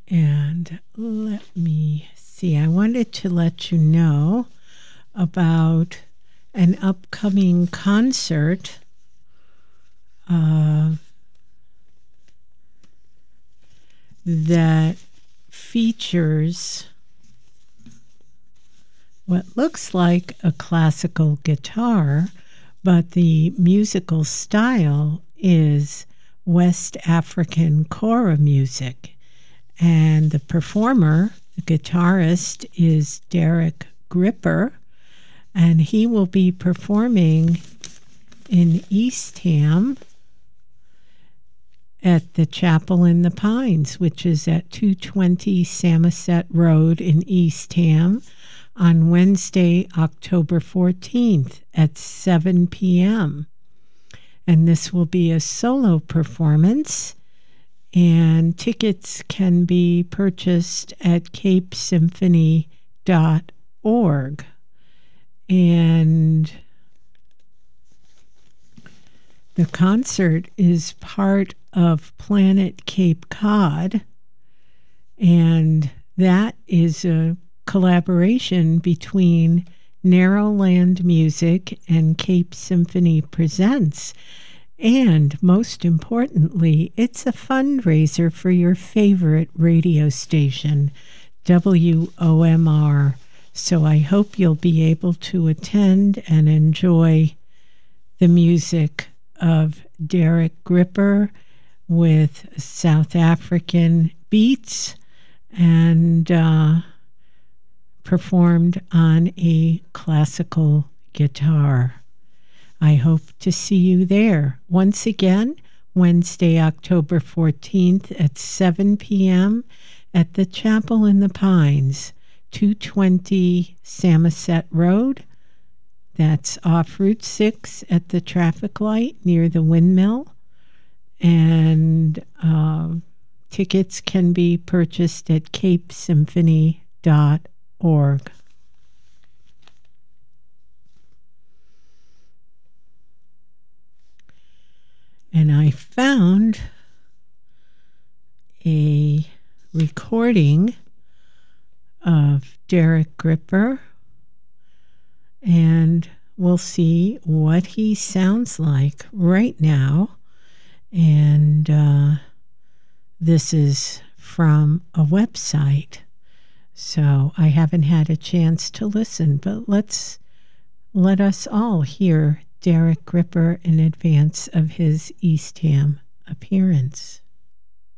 And let me see. I wanted to let you know about an upcoming concert that features what looks like a classical guitar, but the musical style is West African kora music. And the performer, the guitarist, is Derek Gripper, and he will be performing in Eastham at the Chapel in the Pines, which is at 220 Samoset Road in Eastham on Wednesday, October 14th at 7 p.m. And this will be a solo performance, and tickets can be purchased at capesymphony.org. And the concert is part of Planet Cape Cod, and that is a collaboration between Narrowland Music and Cape Symphony Presents. And most importantly, it's a fundraiser for your favorite radio station, WOMR. So I hope you'll be able to attend and enjoy the music of Derek Gripper with South African beats and performed on a classical guitar. I hope to see you there. Once again, Wednesday, October 14th at 7 p.m. at the Chapel in the Pines, 220 Samoset Road. That's off Route 6 at the traffic light near the windmill. And tickets can be purchased at capesymphony.org. And I found a recording of Derek Gripper, and we'll see what he sounds like right now. And this is from a website, so I haven't had a chance to listen, but let us all hear Derek Gripper in advance of his Eastham appearance.